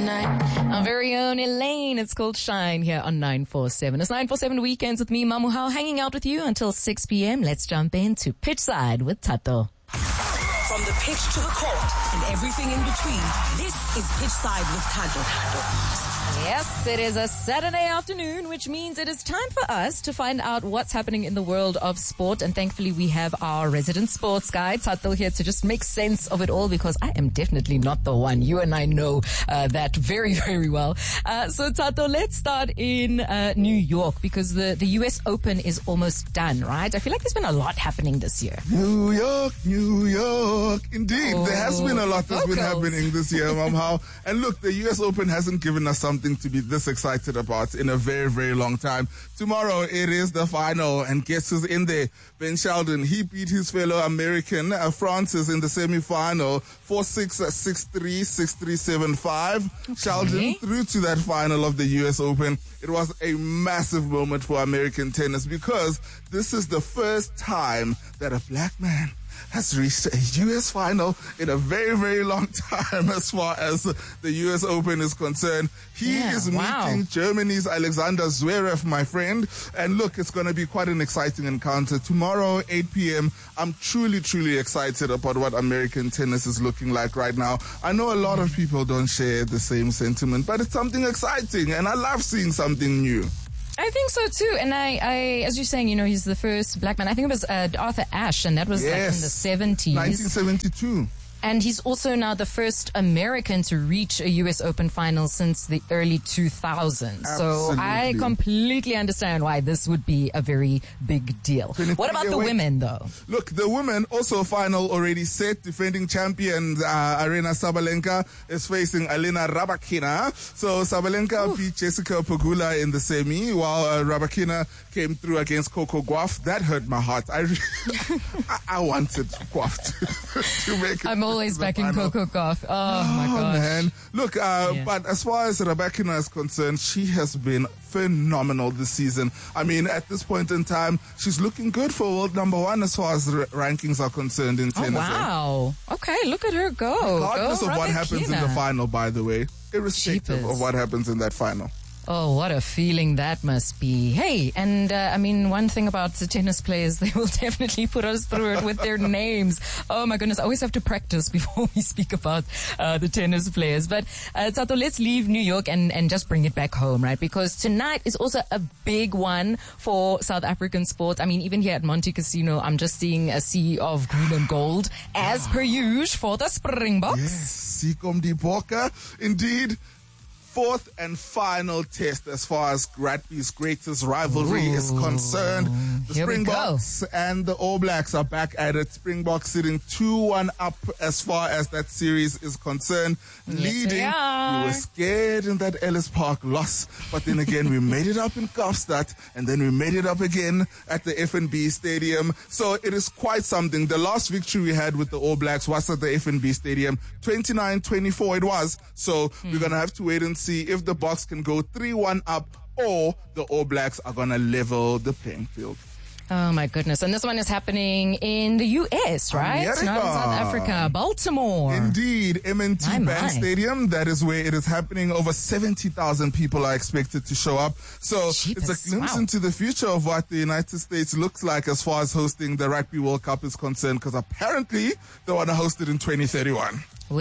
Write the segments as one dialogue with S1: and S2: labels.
S1: tonight. Our very own Elaine. It's called Shine here on 947. It's 947 Weekends with me, Mamu Hao, hanging out with you until 6 p.m. Let's jump into Pitchside with Tato.
S2: From the pitch to the court and everything in between, this is Pitchside with Tato.
S1: Yes, it is a Saturday afternoon, which means it is time for us to find out what's happening in the world of sport. And thankfully, we have our resident sports guy, Tato, here to just make sense of it all, because I am definitely not the one. You and I know that very, very well. So, Tato, let's start in New York, because the U.S. Open is almost done, right? I feel like there's been a lot happening this year.
S3: New York. Indeed, there has been a lot that's been happening this year, Mom How. And look, the U.S. Open hasn't given us something to be this excited about in a very, very long time. Tomorrow, it is the final, and guess who's in there? Ben Sheldon. He beat his fellow American, Francis, in the semi-final, 4-6, 6-3, 6-3, 7-5. Okay. Sheldon through to that final of the U.S. Open. It was a massive moment for American tennis, because this is the first time that a black man has reached a U.S. final in a very, very long time as far as the U.S. Open is concerned. He is meeting Germany's Alexander Zverev, my friend. And look, it's going to be quite an exciting encounter. Tomorrow, 8 p.m., I'm truly, truly excited about what American tennis is looking like right now. I know a lot of people don't share the same sentiment, but it's something exciting, and I love seeing something new.
S1: I think so too, and I, as you're saying, he's the first black man. I think it was Arthur Ashe, and that was like in the 70s.
S3: 1972.
S1: And he's also now the first American to reach a U.S. Open final since the early 2000s.
S3: Absolutely.
S1: So I completely understand why this would be a very big deal. What about the women, though?
S3: Look, the women, also final already set. Defending champion Aryna Sabalenka is facing Elena Rybakina. So Sabalenka beat Jessica Pegula in the semi, while Rybakina came through against Coco Gauff. That hurt my heart. I wanted Gauff to make it.
S1: I'm always backing Coco Gauff. Oh my gosh.
S3: Man. Look, but as far as Rybakina is concerned, she has been phenomenal this season. I mean, at this point in time, she's looking good for world number one as far as rankings are concerned in tennis.
S1: Oh, wow. Okay, look at her go.
S3: Regardless of what happens in the final, by the way, irrespective of what happens in that final.
S1: Oh, what a feeling that must be. Hey, and I mean, one thing about the tennis players, they will definitely put us through it with their names. Oh my goodness, I always have to practice before we speak about the tennis players. But Tato, let's leave New York and just bring it back home, right? Because tonight is also a big one for South African sports. I mean, even here at Monte Casino, I'm just seeing a sea of green and gold, as per usual, for the Springboks.
S3: Yes, Sekom Diboka, indeed. Fourth and final test as far as rugby's greatest rivalry is concerned. The Springboks and the All Blacks are back at it. Springboks sitting 2-1 up as far as that series is concerned. Leading. We were scared in that Ellis Park loss, but then again we made it up in Kaapstad, and then we made it up again at the FNB Stadium. So it is quite something. The last victory we had with the All Blacks was at the FNB Stadium. 29-24 it was. So we're going to have to wait and see if the Boks can go 3-1 up, or the All Blacks are going to level the playing field.
S1: Oh my goodness. And this one is happening in the US, right?
S3: America.
S1: Not in South Africa. Baltimore.
S3: Indeed. MNT Bank Stadium. That is where it is happening. Over 70,000 people are expected to show up. So it's a glimpse into the future of what the United States looks like as far as hosting the Rugby World Cup is concerned, because apparently they want to host it in 2031.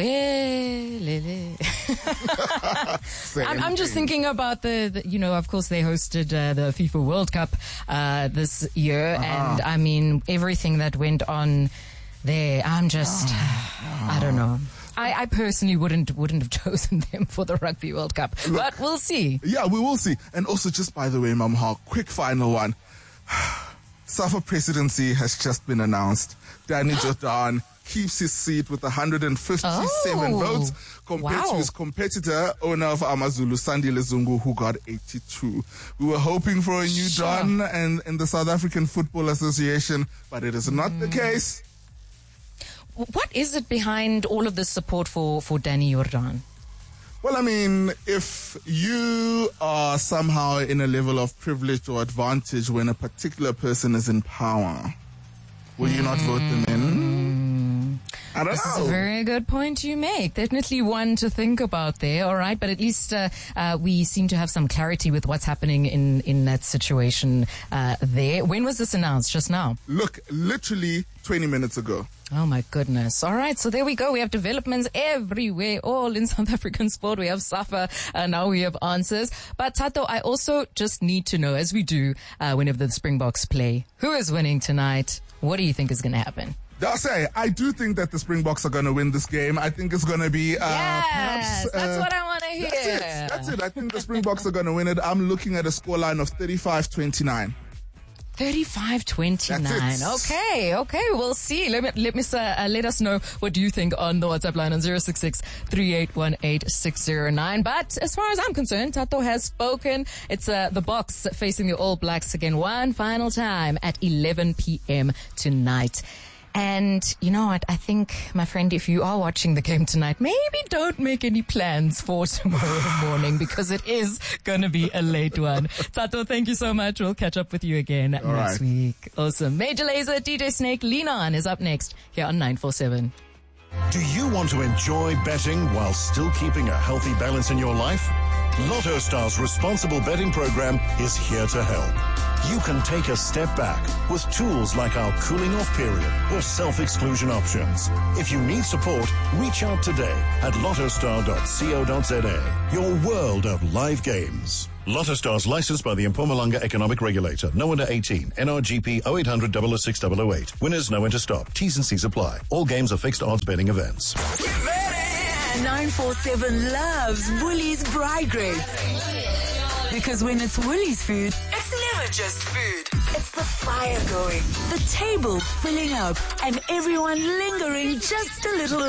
S1: I'm just thinking about the of course they hosted the FIFA World Cup this year, and I mean everything that went on there. I'm just I don't know. I personally wouldn't have chosen them for the Rugby World Cup, but we'll see.
S3: Yeah, we will see. And also, just by the way, Mom Hawk, quick final one. SAFA presidency has just been announced. Danny Jordan keeps his seat with 157 votes compared to his competitor, owner of Amazulu, Sandile Zungu, who got 82. We were hoping for a new Don in the South African Football Association, but it is not the case.
S1: What is it behind all of this support for Danny Jordan?
S3: Well, I mean, if you are somehow in a level of privilege or advantage when a particular person is in power, will you not vote them in? I don't know.
S1: This is a very good point you make. Definitely one to think about there. All right. But at least we seem to have some clarity with what's happening in that situation there. When was this announced? Just now?
S3: Look, literally 20 minutes ago.
S1: Oh, my goodness. All right. So there we go. We have developments everywhere, all in South African sport. We have SAFA, and now we have answers. But Thato, I also just need to know, as we do whenever the Springboks play, who is winning tonight? What do you think is going to happen?
S3: I'll say, I do think that the Springboks are going to win this game. I think it's going to be
S1: yes, that's what I want to hear.
S3: That's it. I think the Springboks are going to win it. I'm looking at a scoreline of 35-29.
S1: 35-29. Okay. We'll see. Let us know what you think on the WhatsApp line on 066-3818-609. But as far as I'm concerned, Thato has spoken. It's the Boks facing the All Blacks again one final time at 11 p.m. tonight. And you know what? I think, my friend, if you are watching the game tonight, maybe don't make any plans for tomorrow morning because it is going to be a late one. Thato, thank you so much. We'll catch up with you again next week. Awesome. Major Lazer, DJ Snake, Lean On is up next here on 947.
S4: Do you want to enjoy betting while still keeping a healthy balance in your life? Lotto Star's responsible betting program is here to help. You can take a step back with tools like our cooling off period or self-exclusion options. If you need support, reach out today at lottostar.co.za, your world of live games. Lotto Star's licensed by the Mpumalanga Economic Regulator. No under 18. NRGP 0800 006 008. Winners know when to stop. T's and C's apply. All games are fixed odds betting events.
S2: Get ready! 947 loves Woolies Braai Grapes. Because when it's Woolies food, it's never just food. It's the fire going, the table filling up, and everyone lingering just a little